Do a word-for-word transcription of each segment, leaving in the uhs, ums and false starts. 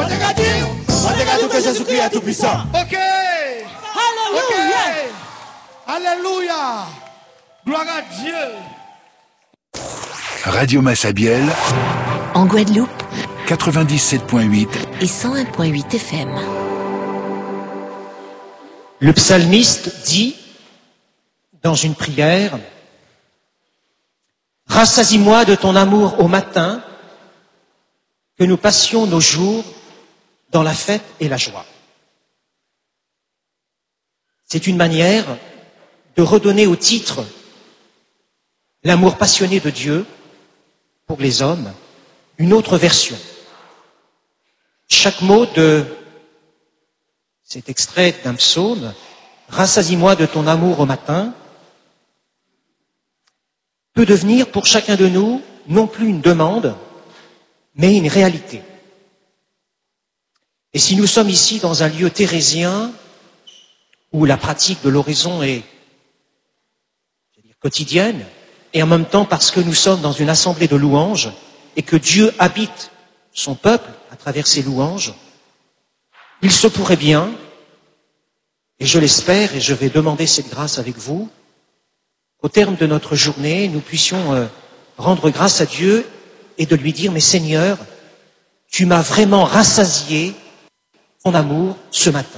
On te garde, on te garde que Jésus-Christ est tout puissant. Ok. Alléluia. Ok. Alléluia. Gloire à Dieu. Radio Massabielle, En Guadeloupe quatre-vingt-dix-sept point huit. et cent un point huit F M. Le psalmiste dit dans une prière, « Rassasie-moi de ton amour au matin, que nous passions nos jours dans la fête et la joie. » C'est une manière de redonner au titre l'amour passionné de Dieu pour les hommes une autre version. Chaque mot de cet extrait d'un psaume, « Rassasie-moi de ton amour au matin », peut devenir pour chacun de nous non plus une demande, mais une réalité. Et si nous sommes ici dans un lieu thérésien où la pratique de l'oraison est je veux dire, quotidienne, et en même temps parce que nous sommes dans une assemblée de louanges et que Dieu habite son peuple à travers ses louanges, il se pourrait bien, et je l'espère, et je vais demander cette grâce avec vous, qu'au terme de notre journée, nous puissions euh, rendre grâce à Dieu et de lui dire, mais Seigneur, tu m'as vraiment rassasié ton amour ce matin.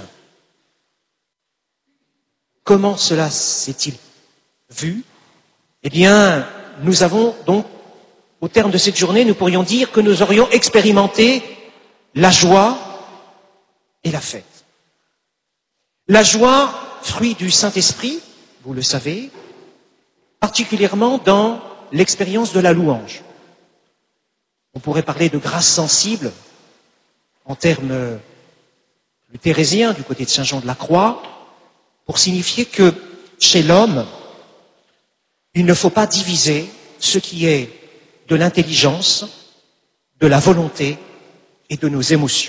Comment cela s'est-il vu? Eh bien, nous avons donc, au terme de cette journée, nous pourrions dire que nous aurions expérimenté la joie et la fête. La joie, fruit du Saint-Esprit, vous le savez, particulièrement dans l'expérience de la louange. On pourrait parler de grâce sensible en termes plus thérésiens du côté de Saint Jean de la Croix, pour signifier que chez l'homme, il ne faut pas diviser ce qui est de l'intelligence, de la volonté et de nos émotions.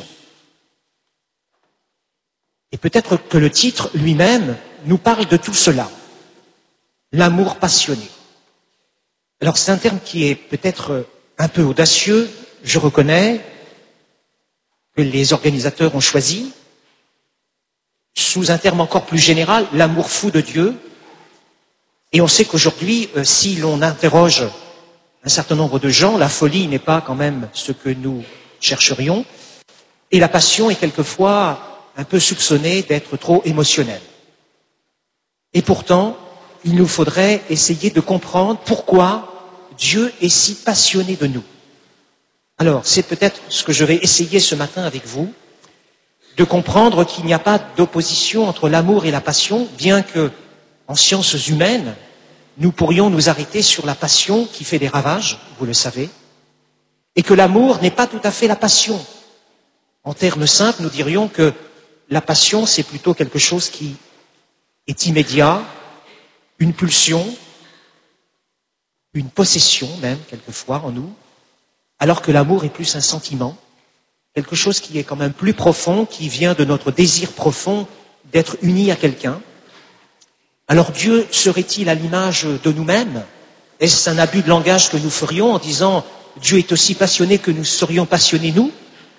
Et peut-être que le titre lui-même nous parle de tout cela, l'amour passionné. Alors c'est un terme qui est peut-être un peu audacieux, je reconnais, que les organisateurs ont choisi, sous un terme encore plus général, l'amour fou de Dieu. Et on sait qu'aujourd'hui, euh, si l'on interroge un certain nombre de gens, la folie n'est pas quand même ce que nous chercherions, et la passion est quelquefois un peu soupçonnée d'être trop émotionnelle. Et pourtant, il nous faudrait essayer de comprendre pourquoi Dieu est si passionné de nous. Alors, c'est peut-être ce que je vais essayer ce matin avec vous, de comprendre qu'il n'y a pas d'opposition entre l'amour et la passion, bien que, en sciences humaines, nous pourrions nous arrêter sur la passion qui fait des ravages, vous le savez, et que l'amour n'est pas tout à fait la passion. En termes simples, nous dirions que la passion, c'est plutôt quelque chose qui est immédiat, une pulsion, une possession même, quelquefois, en nous, alors que l'amour est plus un sentiment, quelque chose qui est quand même plus profond, qui vient de notre désir profond d'être unis à quelqu'un. Alors Dieu serait-il à l'image de nous-mêmes? Est-ce un abus de langage que nous ferions en disant Dieu est aussi passionné que nous serions passionnés nous?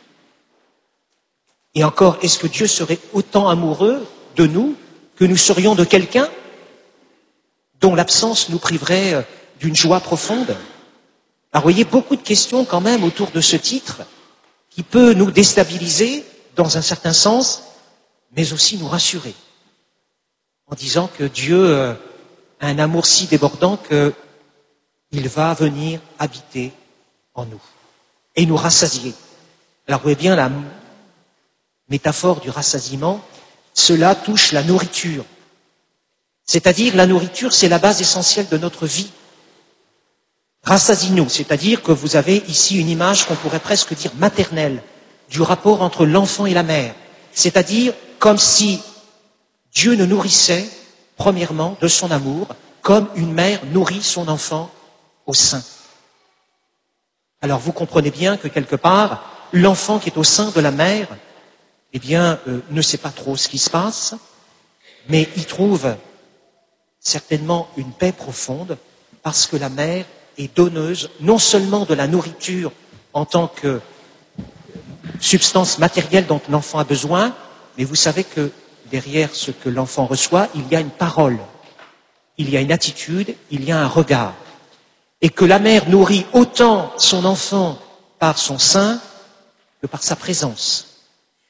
Et encore, est-ce que Dieu serait autant amoureux de nous que nous serions de quelqu'un dont l'absence nous priverait d'une joie profonde? Alors vous voyez, beaucoup de questions quand même autour de ce titre qui peut nous déstabiliser dans un certain sens, mais aussi nous rassurer en disant que Dieu a un amour si débordant qu'il va venir habiter en nous et nous rassasier. Alors vous voyez bien la métaphore du rassasiement, cela touche la nourriture. C'est-à-dire, la nourriture, c'est la base essentielle de notre vie. Rassasie-nous, c'est-à-dire que vous avez ici une image qu'on pourrait presque dire maternelle du rapport entre l'enfant et la mère. C'est-à-dire comme si Dieu nous nourrissait, premièrement, de son amour, comme une mère nourrit son enfant au sein. Alors vous comprenez bien que quelque part, l'enfant qui est au sein de la mère, eh bien, euh, ne sait pas trop ce qui se passe, mais il trouve certainement une paix profonde parce que la mère est donneuse non seulement de la nourriture en tant que substance matérielle dont l'enfant a besoin, mais vous savez que derrière ce que l'enfant reçoit, il y a une parole, il y a une attitude, il y a un regard. Et que la mère nourrit autant son enfant par son sein que par sa présence.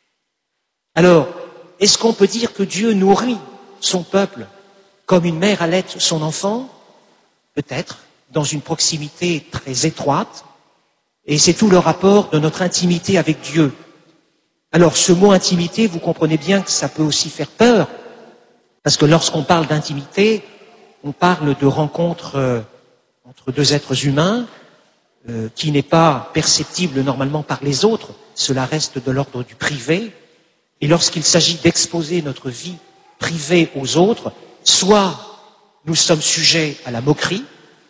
Alors, est-ce qu'on peut dire que Dieu nourrit son peuple comme une mère allait son enfant? Peut-être, dans une proximité très étroite, et c'est tout le rapport de notre intimité avec Dieu. Alors, ce mot intimité, vous comprenez bien que ça peut aussi faire peur, parce que lorsqu'on parle d'intimité, on parle de rencontre euh, entre deux êtres humains, euh, qui n'est pas perceptible normalement par les autres, cela reste de l'ordre du privé, et lorsqu'il s'agit d'exposer notre vie privée aux autres, soit nous sommes sujets à la moquerie,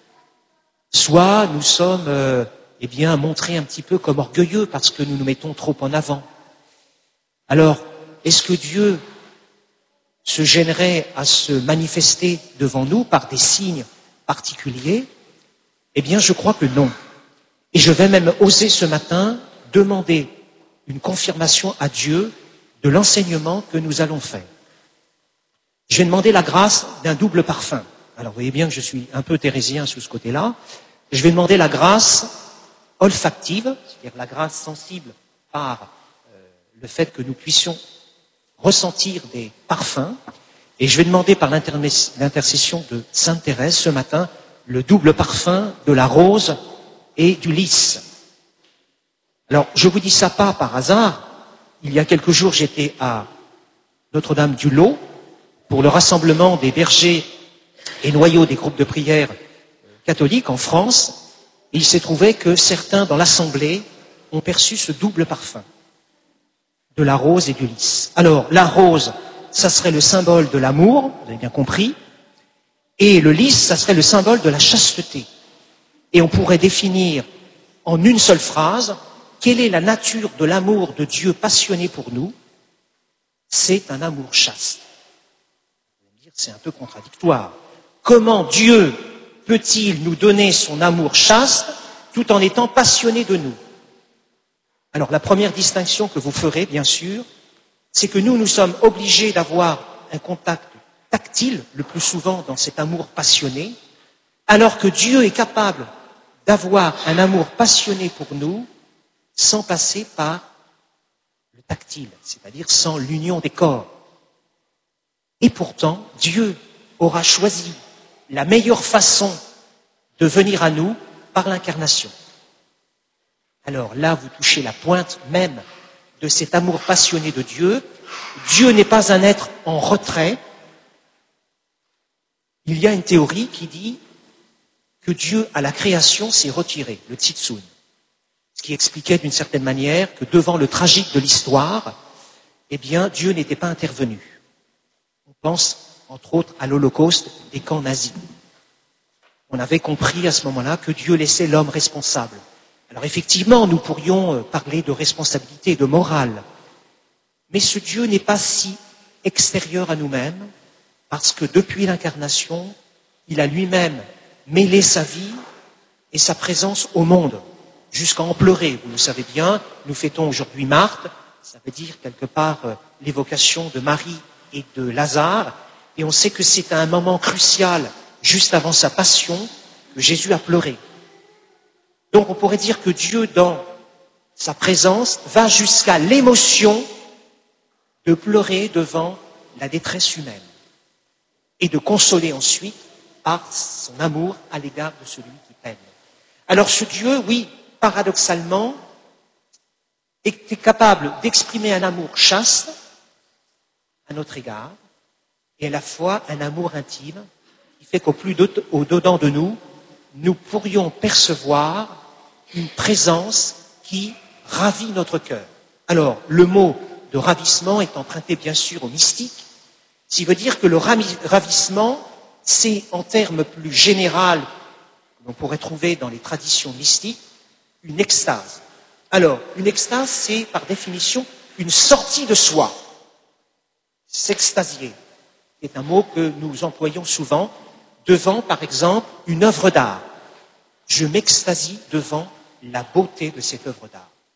soit nous sommes euh, eh bien, montrés un petit peu comme orgueilleux parce que nous nous mettons trop en avant. Alors, est-ce que Dieu se gênerait à se manifester devant nous par des signes particuliers? Eh bien, je crois que non. Et je vais même oser ce matin demander une confirmation à Dieu de l'enseignement que nous allons faire. Je vais demander la grâce d'un double parfum. Alors, vous voyez bien que je suis un peu thérésien sous ce côté-là. Je vais demander la grâce olfactive, c'est-à-dire la grâce sensible par euh, le fait que nous puissions ressentir des parfums. Et je vais demander par l'intercession de Sainte Thérèse ce matin le double parfum de la rose et du lys. Alors, je vous dis ça pas par hasard. Il y a quelques jours, j'étais à Notre-Dame-du-Lot pour le rassemblement des bergers et noyaux des groupes de prière catholiques en France. Et il s'est trouvé que certains dans l'assemblée ont perçu ce double parfum de la rose et du lys. Alors, la rose, ça serait le symbole de l'amour, vous avez bien compris, et le lys, ça serait le symbole de la chasteté. Et on pourrait définir en une seule phrase quelle est la nature de l'amour de Dieu passionné pour nous. C'est un amour chaste. Vous allez me dire, c'est un peu contradictoire. Comment Dieu peut-il nous donner son amour chaste tout en étant passionné de nous? Alors, la première distinction que vous ferez, bien sûr, c'est que nous, nous sommes obligés d'avoir un contact tactile, le plus souvent dans cet amour passionné, alors que Dieu est capable d'avoir un amour passionné pour nous sans passer par le tactile, c'est-à-dire sans l'union des corps. Et pourtant, Dieu aura choisi la meilleure façon de venir à nous par l'incarnation. Alors là, vous touchez la pointe même de cet amour passionné de Dieu. Dieu n'est pas un être en retrait. Il y a une théorie qui dit que Dieu, à la création, s'est retiré, le Tzitzun. Ce qui expliquait d'une certaine manière que devant le tragique de l'histoire, eh bien, Dieu n'était pas intervenu. On pense, entre autres, à l'Holocauste des camps nazis. On avait compris à ce moment-là que Dieu laissait l'homme responsable. Alors effectivement, nous pourrions parler de responsabilité et de morale, mais ce Dieu n'est pas si extérieur à nous-mêmes, parce que depuis l'incarnation, il a lui-même mêlé sa vie et sa présence au monde, jusqu'à en pleurer. Vous le savez bien, nous fêtons aujourd'hui Marthe, ça veut dire quelque part euh, l'évocation de Marie et de Lazare, et on sait que c'est à un moment crucial, juste avant sa passion, que Jésus a pleuré. Donc on pourrait dire que Dieu, dans sa présence, va jusqu'à l'émotion de pleurer devant la détresse humaine et de consoler ensuite par son amour à l'égard de celui qui peine. Alors ce Dieu, oui, paradoxalement, est capable d'exprimer un amour chaste à notre égard et à la fois un amour intime qui fait qu'au plus au-dedans de nous, nous pourrions percevoir une présence qui ravit notre cœur. Alors, le mot de ravissement est emprunté bien sûr au mystique, ce qui veut dire que le ravissement, c'est en termes plus généraux, qu'on pourrait trouver dans les traditions mystiques, une extase. Alors, une extase, c'est par définition une sortie de soi. S'extasier est un mot que nous employons souvent devant, par exemple, une œuvre d'art. Je m'extasie devant la beauté de cette œuvre d'art.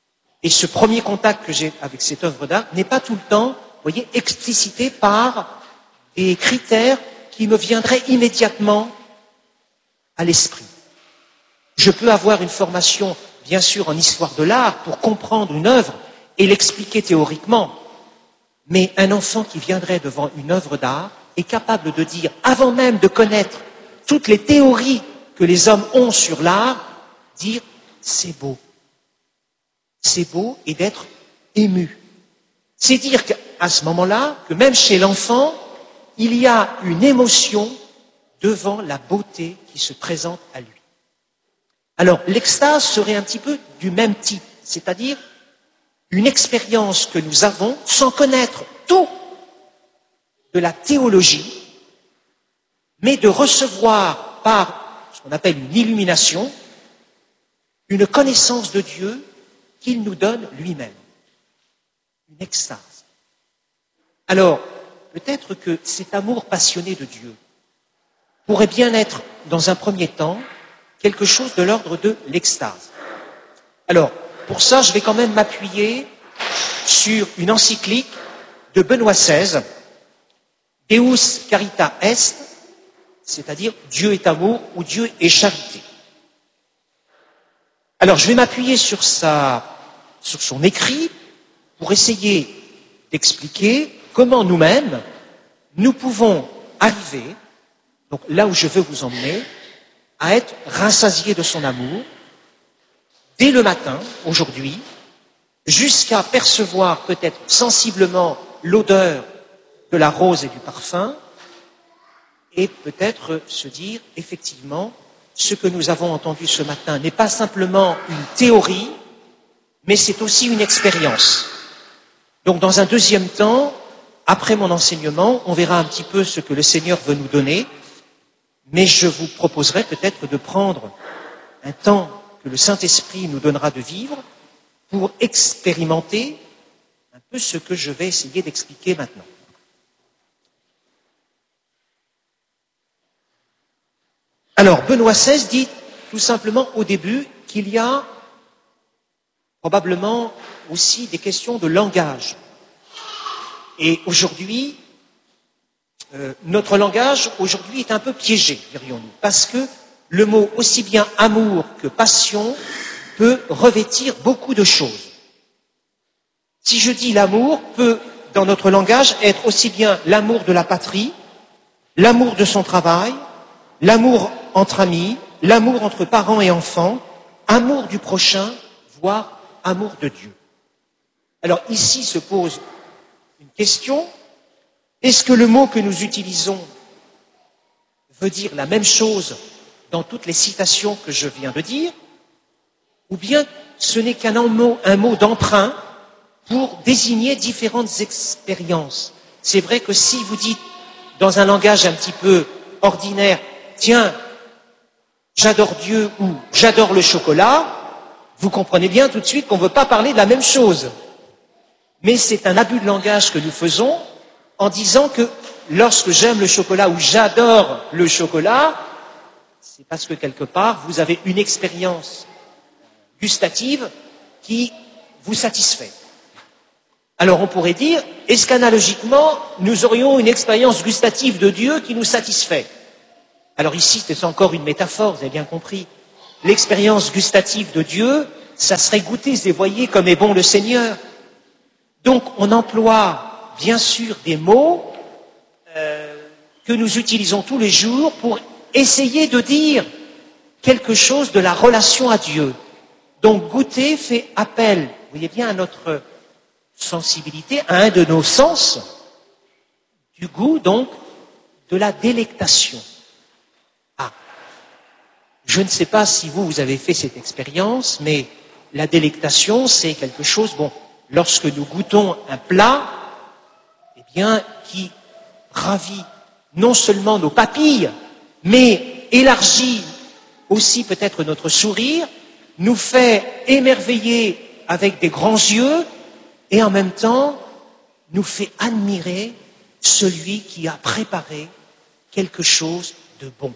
Et ce premier contact que j'ai avec cette œuvre d'art n'est pas tout le temps, vous voyez, explicité par des critères qui me viendraient immédiatement à l'esprit. Je peux avoir une formation, bien sûr, en histoire de l'art pour comprendre une œuvre et l'expliquer théoriquement. Mais un enfant qui viendrait devant une œuvre d'art est capable de dire, avant même de connaître toutes les théories que les hommes ont sur l'art, dire c'est beau. C'est beau et d'être ému. C'est dire qu'à ce moment-là, que même chez l'enfant, il y a une émotion devant la beauté qui se présente à lui. Alors, l'extase serait un petit peu du même type, c'est-à-dire une expérience que nous avons sans connaître tout de la théologie, mais de recevoir par ce qu'on appelle une illumination, une connaissance de Dieu qu'il nous donne lui-même. Une extase. Alors, peut-être que cet amour passionné de Dieu pourrait bien être, dans un premier temps, quelque chose de l'ordre de l'extase. Alors, pour ça, je vais quand même m'appuyer sur une encyclique de Benoît seize, Deus Carita Est, c'est-à-dire Dieu est amour ou Dieu est charité. Alors, je vais m'appuyer sur sa, sur son écrit pour essayer d'expliquer comment nous-mêmes, nous pouvons arriver, donc là où je veux vous emmener, à être rassasiés de son amour, dès le matin, aujourd'hui, jusqu'à percevoir peut-être sensiblement l'odeur de la rose et du parfum, et peut-être se dire, effectivement, ce que nous avons entendu ce matin n'est pas simplement une théorie, mais c'est aussi une expérience. Donc, dans un deuxième temps, après mon enseignement, on verra un petit peu ce que le Seigneur veut nous donner, mais je vous proposerai peut-être de prendre un temps que le Saint-Esprit nous donnera de vivre pour expérimenter un peu ce que je vais essayer d'expliquer maintenant. Alors, Benoît seize dit tout simplement au début qu'il y a probablement aussi des questions de langage. Et aujourd'hui, euh, notre langage aujourd'hui est un peu piégé, dirions-nous, parce que le mot aussi bien amour que passion peut revêtir beaucoup de choses. Si je dis l'amour peut, dans notre langage, être aussi bien l'amour de la patrie, l'amour de son travail, l'amour entre amis, l'amour entre parents et enfants, amour du prochain, voire amour de Dieu. Alors ici se pose une question, est-ce que le mot que nous utilisons veut dire la même chose dans toutes les citations que je viens de dire, ou bien ce n'est qu'un mot, un mot d'emprunt pour désigner différentes expériences. C'est vrai que si vous dites dans un langage un petit peu ordinaire, tiens, j'adore Dieu ou j'adore le chocolat, vous comprenez bien tout de suite qu'on ne veut pas parler de la même chose. Mais c'est un abus de langage que nous faisons en disant que lorsque j'aime le chocolat ou j'adore le chocolat, c'est parce que quelque part, vous avez une expérience gustative qui vous satisfait. Alors on pourrait dire, est-ce qu'analogiquement, nous aurions une expérience gustative de Dieu qui nous satisfait? Alors ici, c'est encore une métaphore, vous avez bien compris. L'expérience gustative de Dieu, ça serait goûter et voyer comme est bon le Seigneur. Donc on emploie bien sûr des mots euh, que nous utilisons tous les jours pour essayer de dire quelque chose de la relation à Dieu. Donc goûter fait appel, vous voyez bien, à notre sensibilité, à un de nos sens, du goût, donc, de la délectation. Ah, je ne sais pas si vous, vous avez fait cette expérience, mais la délectation, c'est quelque chose, bon, lorsque nous goûtons un plat, eh bien, qui ravit non seulement nos papilles, mais élargit aussi peut-être notre sourire, nous fait émerveiller avec des grands yeux et en même temps nous fait admirer celui qui a préparé quelque chose de bon.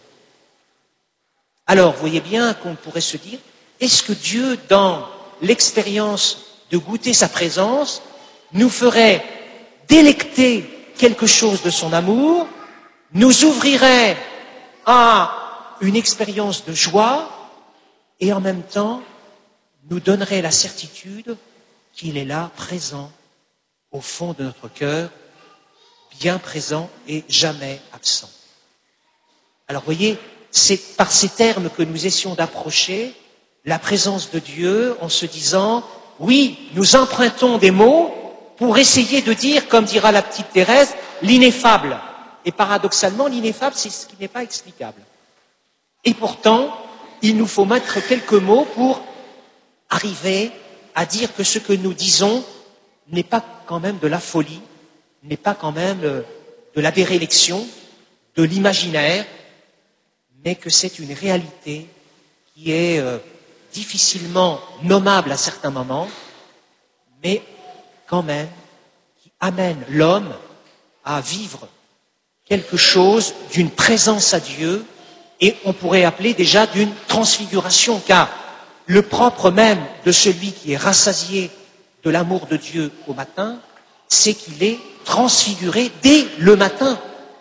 Alors, vous voyez bien qu'on pourrait se dire, est-ce que Dieu, dans l'expérience de goûter sa présence, nous ferait délecter quelque chose de son amour, nous ouvrirait à une expérience de joie et en même temps nous donnerait la certitude qu'il est là, présent, au fond de notre cœur, bien présent et jamais absent. Alors voyez, c'est par ces termes que nous essayons d'approcher la présence de Dieu en se disant, oui, nous empruntons des mots pour essayer de dire, comme dira la petite Thérèse, l'ineffable. Et paradoxalement, l'ineffable, c'est ce qui n'est pas explicable. Et pourtant, il nous faut mettre quelques mots pour arriver à dire que ce que nous disons n'est pas quand même de la folie, n'est pas quand même de la déréliction, de l'imaginaire, mais que c'est une réalité qui est euh, difficilement nommable à certains moments, mais quand même qui amène l'homme à vivre quelque chose d'une présence à Dieu et on pourrait appeler déjà d'une transfiguration, car le propre même de celui qui est rassasié de l'amour de Dieu au matin, c'est qu'il est transfiguré dès le matin.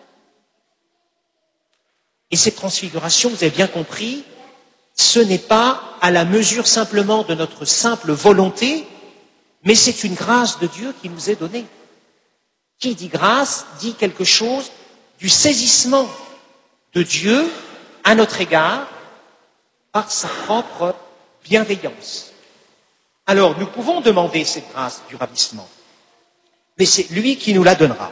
Et cette transfiguration, vous avez bien compris, ce n'est pas à la mesure simplement de notre simple volonté, mais c'est une grâce de Dieu qui nous est donnée. Qui dit grâce dit quelque chose du saisissement de Dieu à notre égard par sa propre bienveillance. Alors, nous pouvons demander cette grâce du ravissement, mais c'est lui qui nous la donnera.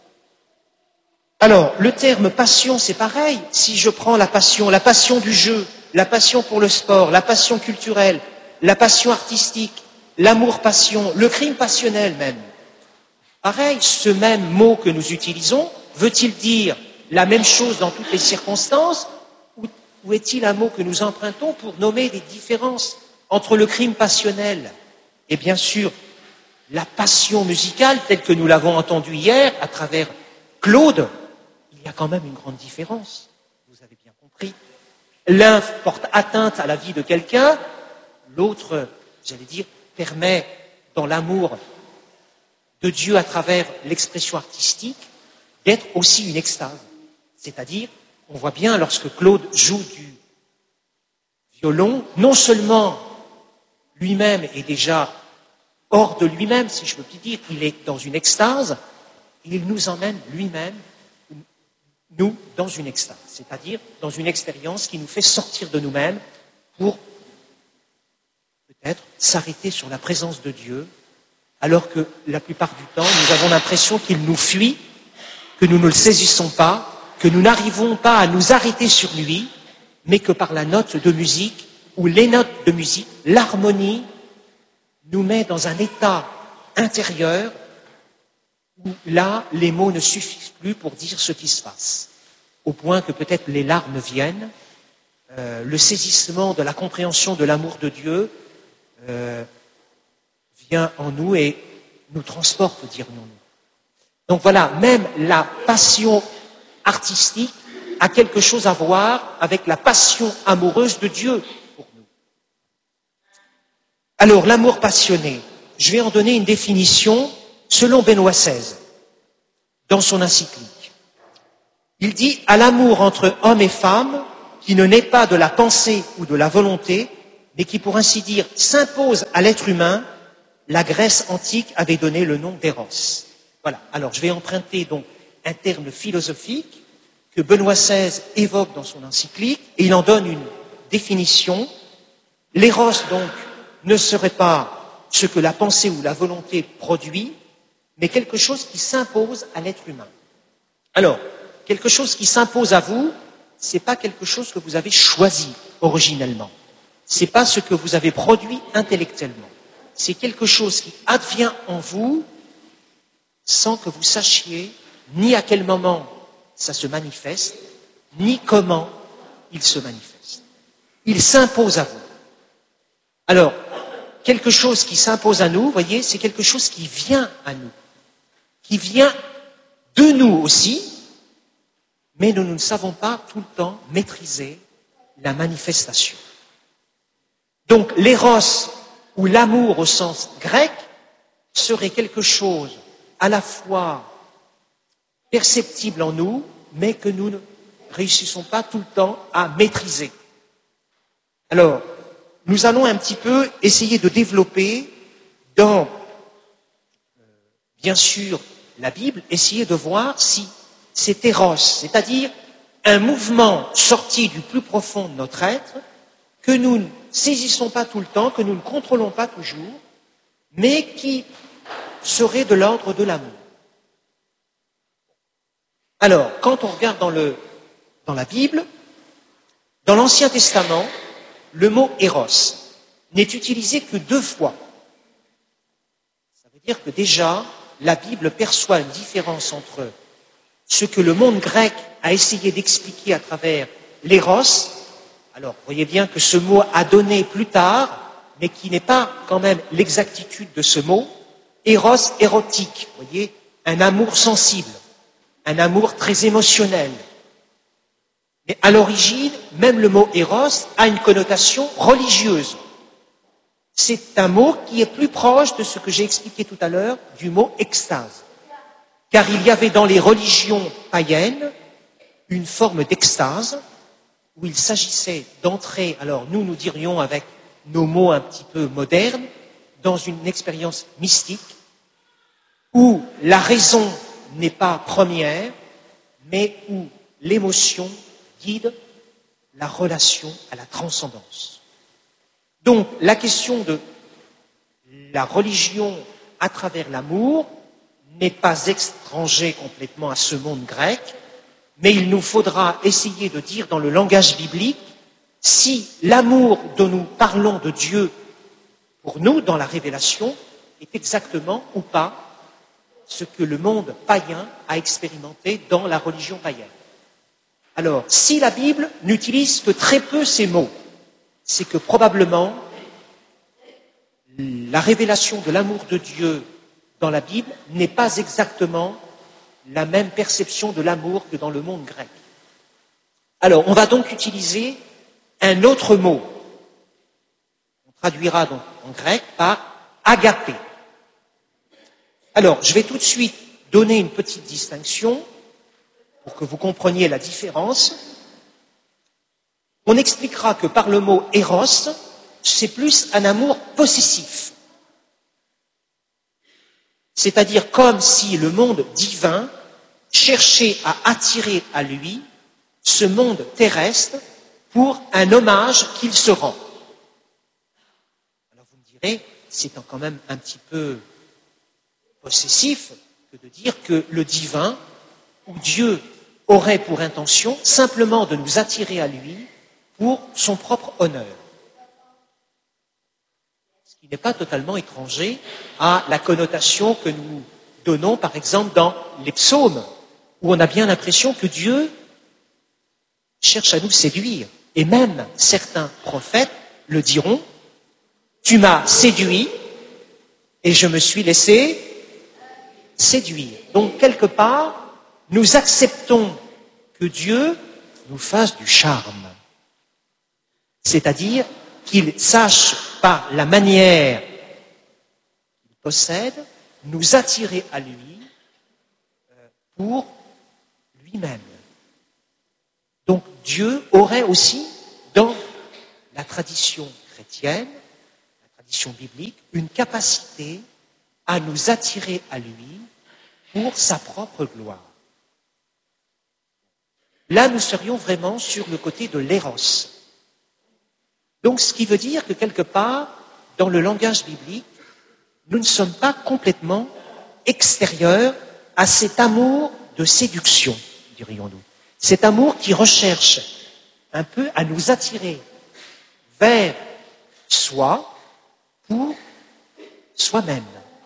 Alors, le terme passion, c'est pareil. Si je prends la passion, la passion du jeu, la passion pour le sport, la passion culturelle, la passion artistique, l'amour-passion, le crime passionnel même. Pareil, ce même mot que nous utilisons, veut-il dire la même chose dans toutes les circonstances ou, ou est-il un mot que nous empruntons pour nommer des différences entre le crime passionnel et bien sûr la passion musicale telle que nous l'avons entendue hier à travers Claude? Il y a quand même une grande différence, vous avez bien compris. L'un porte atteinte à la vie de quelqu'un, l'autre, j'allais dire, permet dans l'amour de Dieu à travers l'expression artistique d'être aussi une extase. C'est-à-dire, on voit bien lorsque Claude joue du violon, non seulement lui-même est déjà hors de lui-même, si je peux dire, il est dans une extase, il nous emmène lui-même, nous, dans une extase, c'est-à-dire dans une expérience qui nous fait sortir de nous-mêmes pour peut-être s'arrêter sur la présence de Dieu, alors que la plupart du temps, nous avons l'impression qu'il nous fuit, que nous ne le saisissons pas, que nous n'arrivons pas à nous arrêter sur lui, mais que par la note de musique, ou les notes de musique, l'harmonie nous met dans un état intérieur où là, les mots ne suffisent plus pour dire ce qui se passe, au point que peut-être les larmes viennent, euh, le saisissement de la compréhension de l'amour de Dieu euh, vient en nous et nous transporte, dirions-nous. Donc voilà, même la passion artistique a quelque chose à voir avec la passion amoureuse de Dieu pour nous. Alors, l'amour passionné, je vais en donner une définition selon Benoît seize, dans son encyclique. Il dit « À l'amour entre homme et femme, qui ne naît pas de la pensée ou de la volonté, mais qui, pour ainsi dire, s'impose à l'être humain, la Grèce antique avait donné le nom d'éros. » Voilà. Alors, je vais emprunter donc un terme philosophique que Benoît seize évoque dans son encyclique, et il en donne une définition. L'éros, donc, ne serait pas ce que la pensée ou la volonté produit, mais quelque chose qui s'impose à l'être humain. Alors, quelque chose qui s'impose à vous, c'est pas quelque chose que vous avez choisi originellement. C'est pas ce que vous avez produit intellectuellement. C'est quelque chose qui advient en vous sans que vous sachiez ni à quel moment ça se manifeste, ni comment il se manifeste. Il s'impose à vous. Alors, quelque chose qui s'impose à nous, vous voyez, c'est quelque chose qui vient à nous, qui vient de nous aussi, mais nous, nous ne savons pas tout le temps maîtriser la manifestation. Donc, l'éros où l'amour au sens grec serait quelque chose à la fois perceptible en nous, mais que nous ne réussissons pas tout le temps à maîtriser. Alors, nous allons un petit peu essayer de développer dans, euh, bien sûr, la Bible, essayer de voir si c'est éros, c'est-à-dire un mouvement sorti du plus profond de notre être, que nous ne saisissons pas tout le temps, que nous ne contrôlons pas toujours, mais qui serait de l'ordre de l'amour. Alors, quand on regarde dans, le, dans la Bible, dans l'Ancien Testament, le mot éros n'est utilisé que deux fois. Ça veut dire que déjà, la Bible perçoit une différence entre ce que le monde grec a essayé d'expliquer à travers l'éros. Alors, vous voyez bien que ce mot a donné plus tard, mais qui n'est pas quand même l'exactitude de ce mot, éros érotique, vous voyez, un amour sensible, un amour très émotionnel. Mais à l'origine, même le mot éros a une connotation religieuse. C'est un mot qui est plus proche de ce que j'ai expliqué tout à l'heure du mot extase. Car il y avait dans les religions païennes une forme d'extase où il s'agissait d'entrer, alors nous, nous dirions avec nos mots un petit peu modernes, dans une expérience mystique où la raison n'est pas première, mais où l'émotion guide la relation à la transcendance. Donc, la question de la religion à travers l'amour n'est pas étranger complètement à ce monde grec, mais il nous faudra essayer de dire dans le langage biblique si l'amour dont nous parlons de Dieu pour nous dans la révélation est exactement ou pas ce que le monde païen a expérimenté dans la religion païenne. Alors, si la Bible n'utilise que très peu ces mots, c'est que probablement la révélation de l'amour de Dieu dans la Bible n'est pas exactement la même perception de l'amour que dans le monde grec. Alors, on va donc utiliser un autre mot. On traduira donc en grec par agapé. Alors, je vais tout de suite donner une petite distinction pour que vous compreniez la différence. On expliquera que par le mot éros, c'est plus un amour possessif. C'est-à-dire comme si le monde divin cherchait à attirer à lui ce monde terrestre pour un hommage qu'il se rend. Alors vous me direz, c'est quand même un petit peu possessif que de dire que le divin ou Dieu aurait pour intention simplement de nous attirer à lui pour son propre honneur. Ce qui n'est pas totalement étranger à la connotation que nous donnons, par exemple, dans les psaumes, où on a bien l'impression que Dieu cherche à nous séduire. Et même certains prophètes le diront, tu m'as séduit et je me suis laissé séduire. Donc, quelque part, nous acceptons que Dieu nous fasse du charme. C'est-à-dire qu'il sache, par la manière qu'il possède, nous attirer à lui pour lui-même. Donc Dieu aurait aussi, dans la tradition chrétienne, la tradition biblique, une capacité à nous attirer à lui pour sa propre gloire. Là, nous serions vraiment sur le côté de l'éros. Donc, ce qui veut dire que quelque part, dans le langage biblique, nous ne sommes pas complètement extérieurs à cet amour de séduction, dirions-nous. Cet amour qui recherche un peu à nous attirer vers soi pour soi-même.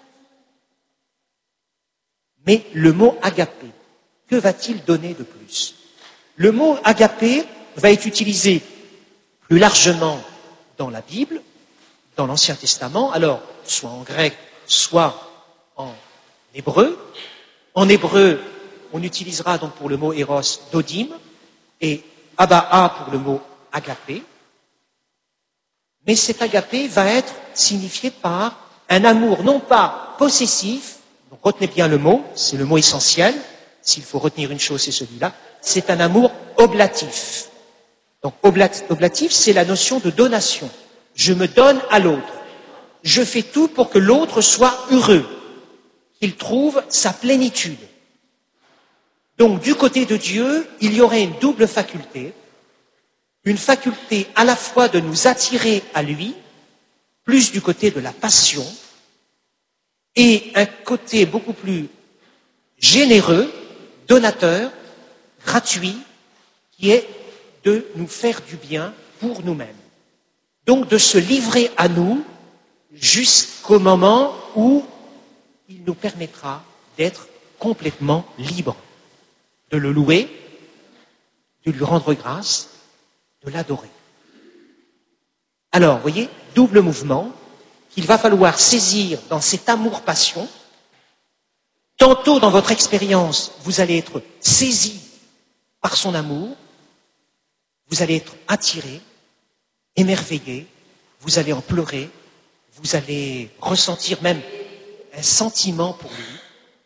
Mais le mot agapé, que va-t-il donner de plus? Le mot agapé va être utilisé plus largement dans la Bible, dans l'Ancien Testament, alors soit en grec, soit en hébreu. En hébreu, on utilisera donc pour le mot éros dodim et aba'a pour le mot agapé. Mais cet agapé va être signifié par un amour non pas possessif, donc retenez bien le mot, c'est le mot essentiel, s'il faut retenir une chose, c'est celui-là, c'est un amour oblatif. Donc oblatif, c'est la notion de donation. Je me donne à l'autre. Je fais tout pour que l'autre soit heureux, qu'il trouve sa plénitude. Donc du côté de Dieu, il y aurait une double faculté, une faculté à la fois de nous attirer à lui, plus du côté de la passion, et un côté beaucoup plus généreux, donateur, gratuit, qui est de nous faire du bien pour nous-mêmes. Donc de se livrer à nous jusqu'au moment où il nous permettra d'être complètement libres, de le louer, de lui rendre grâce, de l'adorer. Alors, vous voyez, double mouvement qu'il va falloir saisir dans cet amour-passion. Tantôt dans votre expérience, vous allez être saisi par son amour, vous allez être attiré, émerveillé, vous allez en pleurer, vous allez ressentir même un sentiment pour lui.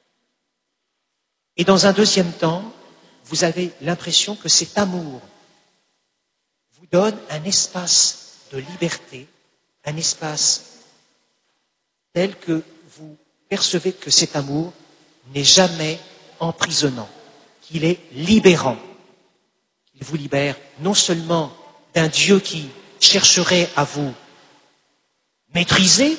Et dans un deuxième temps, vous avez l'impression que cet amour vous donne un espace de liberté, un espace tel que vous percevez que cet amour n'est jamais emprisonnant, qu'il est libérant, qu'il vous libère non seulement d'un Dieu qui chercherait à vous maîtriser,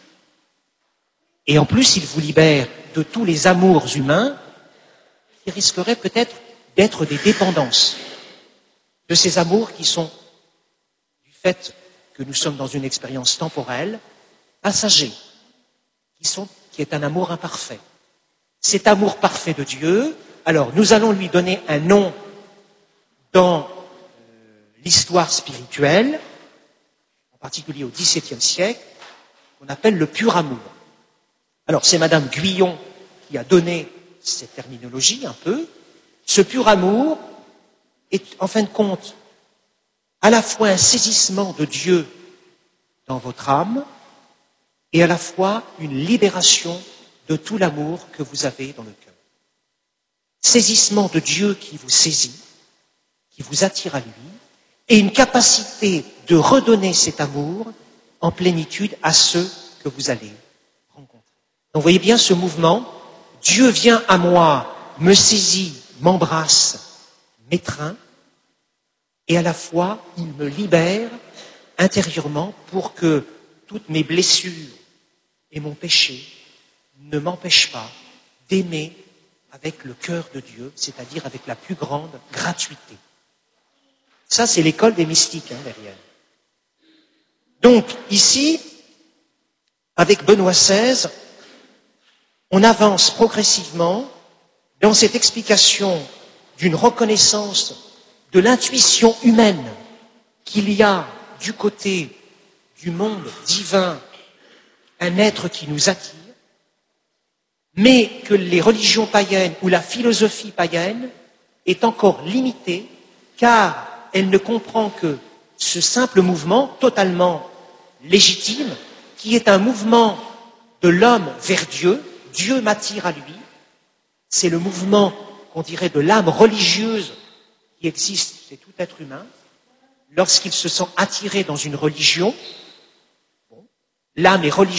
et en plus il vous libère de tous les amours humains qui risqueraient peut-être d'être des dépendances, de ces amours qui sont, du fait que nous sommes dans une expérience temporelle, passagers, qui, sont, qui est un amour imparfait. Cet amour parfait de Dieu, alors nous allons lui donner un nom dans euh, l'histoire spirituelle, en particulier au dix-septième siècle, qu'on appelle le pur amour. Alors c'est Madame Guyon qui a donné cette terminologie un peu. Ce pur amour est en fin de compte à la fois un saisissement de Dieu dans votre âme et à la fois une libération de tout l'amour que vous avez dans le cœur. Saisissement de Dieu qui vous saisit, qui vous attire à lui, et une capacité de redonner cet amour en plénitude à ceux que vous allez rencontrer. Donc vous voyez bien ce mouvement, Dieu vient à moi, me saisit, m'embrasse, m'étreint, et à la fois il me libère intérieurement pour que toutes mes blessures et mon péché ne m'empêchent pas d'aimer avec le cœur de Dieu, c'est-à-dire avec la plus grande gratuité. Ça, c'est l'école des mystiques, hein, derrière. Donc, ici, avec Benoît seize, on avance progressivement dans cette explication d'une reconnaissance de l'intuition humaine qu'il y a du côté du monde divin un être qui nous attire, mais que les religions païennes ou la philosophie païenne est encore limitée, car elle ne comprend que ce simple mouvement totalement légitime, qui est un mouvement de l'homme vers Dieu, Dieu m'attire à lui, c'est le mouvement qu'on dirait de l'âme religieuse qui existe chez tout être humain. Lorsqu'il se sent attiré dans une religion, bon, l'âme est religieuse.